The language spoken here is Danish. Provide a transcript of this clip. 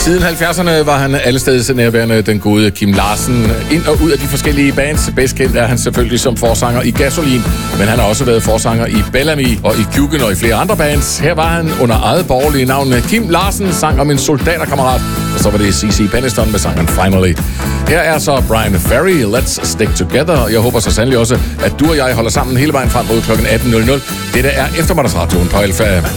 Siden 70'erne var han allesteds nærværende, den gode Kim Larsen. Ind og ud af de forskellige bands. Bedst kendt er han selvfølgelig som forsanger i Gasolin, men han har også været forsanger i Bellamy og i Kjuken og i flere andre bands. Her var han under eget borgerlige navn. Kim Larsen sang om en soldaterkammerat, og så var det C.C. Peniston med sangen Finally. Her er så Brian Ferry, Let's Stick Together. Jeg håber så sandelig også, at du og jeg holder sammen hele vejen frem mod kl. 18.00. Dette er Eftermiddagsradioen på Alfa.